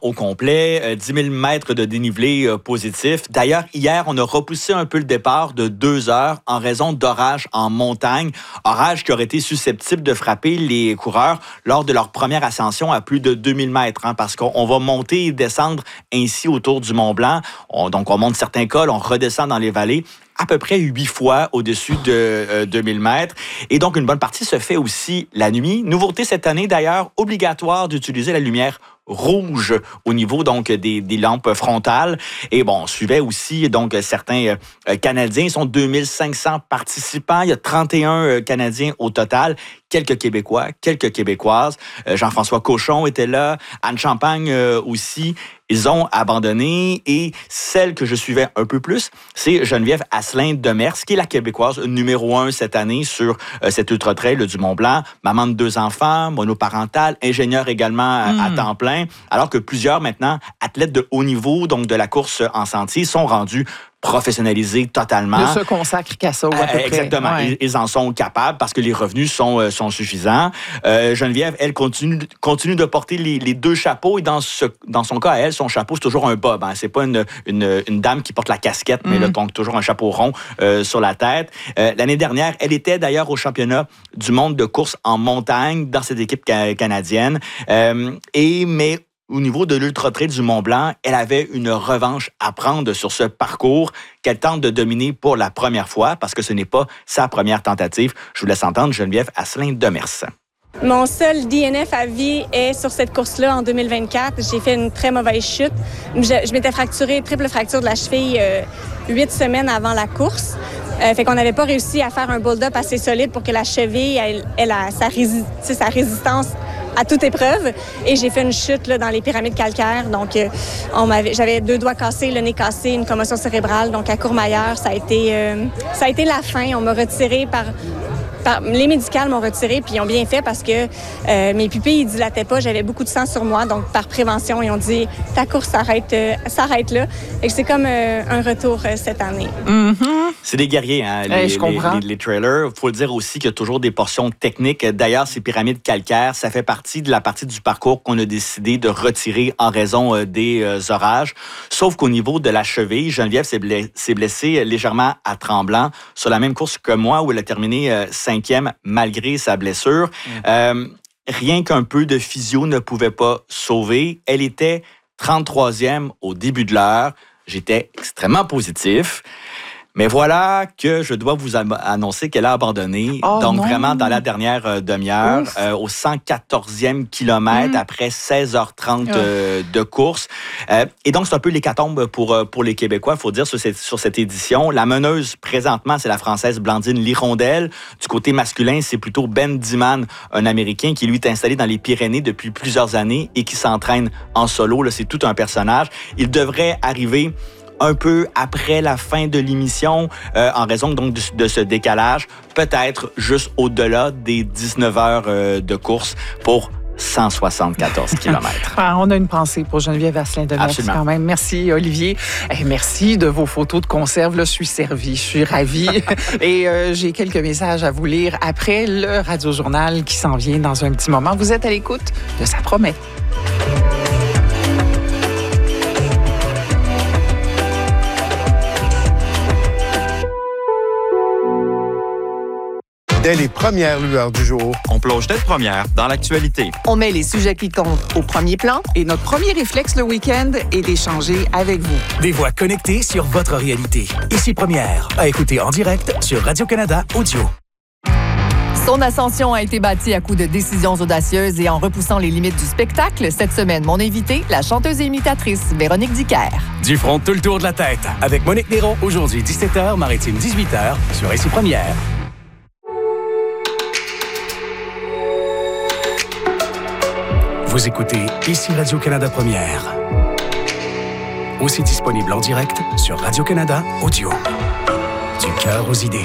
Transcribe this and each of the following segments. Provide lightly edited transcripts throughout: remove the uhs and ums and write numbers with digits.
au complet, 10 000 mètres de dénivelé positif. D'ailleurs, hier, on a repoussé un peu le départ de 2 heures en raison d'orages en montagne. Orages qui auraient été susceptibles de frapper les coureurs lors de leur première ascension à plus de 2000 mètres, parce qu'on va monter et descendre ainsi autour du Mont-Blanc. Donc, on monte certains cols, on redescend dans les vallées à peu près 8 fois au-dessus de 2000 mètres. Et donc, une bonne partie se fait aussi la nuit. Nouveauté cette année, d'ailleurs, obligatoire d'utiliser la lumière rouge au niveau donc des lampes frontales. Et bon, on suivait aussi donc certains Canadiens. Ils sont 2500 participants. Il y a 31 Canadiens au total. Quelques Québécois, quelques Québécoises. Jean-François Cochon était là. Anne Champagne aussi. Ils ont abandonné. Et celle que je suivais un peu plus, c'est Geneviève Asselin-Demers, qui est la Québécoise numéro 1 cette année sur cet ultra-trail du Mont-Blanc. Maman de 2 enfants, monoparentale, ingénieure également à temps plein. Alors que plusieurs, maintenant, athlètes de haut niveau, donc de la course en sentier, sont rendus professionnalisés totalement. Ne se consacrent qu'à ça, à peu près. Exactement. Ouais. Ils en sont capables parce que les revenus sont suffisants. Geneviève, elle, continue de porter les 2 chapeaux et dans son cas, elle, son chapeau, c'est toujours un bob. C'est pas une dame qui porte la casquette, mais donc toujours un chapeau rond sur la tête. L'année dernière, elle était d'ailleurs au championnat du monde de course en montagne dans cette équipe canadienne. Mais au niveau de l'Ultra-Trail du Mont-Blanc, elle avait une revanche à prendre sur ce parcours qu'elle tente de dominer pour la première fois parce que ce n'est pas sa première tentative. Je vous laisse entendre Geneviève Asselin-Demers. Mon seul DNF à vie est sur cette course-là en 2024. J'ai fait une très mauvaise chute. Je m'étais fracturé, triple fracture de la cheville 8 semaines avant la course. Fait qu'on n'avait pas réussi à faire un build-up assez solide pour que la cheville elle a sa résistance à toute épreuve. Et j'ai fait une chute là, dans les pyramides calcaires. Donc, j'avais 2 doigts cassés, le nez cassé, une commotion cérébrale. Donc, à Courmayeur, ça a été la fin. On m'a retiré les médicales m'ont retiré, puis ils ont bien fait parce que mes pupilles ne dilataient pas. J'avais beaucoup de sang sur moi. Donc, par prévention, ils ont dit « Ta course s'arrête là. » Et c'est comme un retour cette année. C'est des guerriers, les trailers. Il faut le dire aussi qu'il y a toujours des portions techniques. D'ailleurs, ces pyramides calcaires, ça fait partie de la partie du parcours qu'on a décidé de retirer en raison des orages. Sauf qu'au niveau de la cheville, Geneviève s'est blessée légèrement à Tremblant sur la même course que moi où elle a terminé 5e malgré sa blessure. Rien qu'un peu de physio ne pouvait pas sauver. Elle était 33e au début de l'heure. J'étais extrêmement positif. Mais voilà que je dois vous annoncer qu'elle a abandonné. Vraiment dans la dernière demi-heure, au 114e kilomètre, après 16h30 de course. Et donc, c'est un peu l'hécatombe pour les Québécois, il faut dire, sur cette édition. La meneuse, présentement, c'est la Française Blandine Lirondelle. Du côté masculin, c'est plutôt Ben Diman, un Américain qui, lui, est installé dans les Pyrénées depuis plusieurs années et qui s'entraîne en solo. Là, c'est tout un personnage. Il devrait arriver un peu après la fin de l'émission, en raison donc de ce décalage, peut-être juste au-delà des 19 heures de course pour 174 km. On a une pensée pour Geneviève Asselin-Demers quand même. Merci, Olivier. Et merci de vos photos de conserve. Là, je suis servie, je suis ravie. Et j'ai quelques messages à vous lire après le Radio-Journal qui s'en vient dans un petit moment. Vous êtes à l'écoute de Ça promet. Dès les premières lueurs du jour, on plonge tête première dans l'actualité. On met les sujets qui comptent au premier plan. Et notre premier réflexe le week-end est d'échanger avec vous. Des voix connectées sur votre réalité. Ici Première, à écouter en direct sur Radio-Canada Audio. Son ascension a été bâtie à coups de décisions audacieuses et en repoussant les limites du spectacle. Cette semaine, mon invitée, la chanteuse et imitatrice Véronique Dicker. Du front, tout le tour de la tête. Avec Monique Néron, aujourd'hui 17h, Maritime 18h, sur Ici Première. Vous écoutez Ici Radio-Canada Première. Aussi disponible en direct sur Radio-Canada Audio. Du cœur aux idées.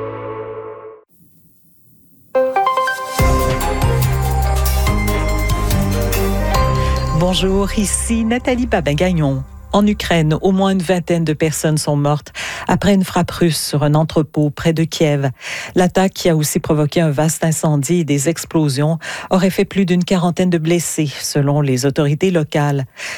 Bonjour, ici Nathalie Babin-Gagnon. En Ukraine, au moins une vingtaine de personnes sont mortes après une frappe russe sur un entrepôt près de Kiev. L'attaque, qui a aussi provoqué un vaste incendie et des explosions, aurait fait plus d'une quarantaine de blessés, selon les autorités locales.